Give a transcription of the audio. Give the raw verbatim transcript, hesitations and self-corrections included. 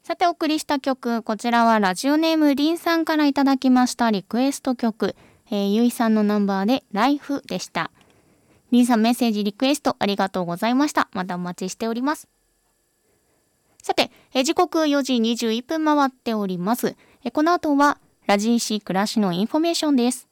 さてお送りした曲、こちらはラジオネームりんさんからいただきましたリクエスト曲、えー、ゆいさんのナンバーでライフでした。りんさん、メッセージリクエストありがとうございました。またお待ちしております。さて、えー、時刻よじにじゅういっぷん回っております。えー、この後はラジーシー暮らしのインフォメーションです。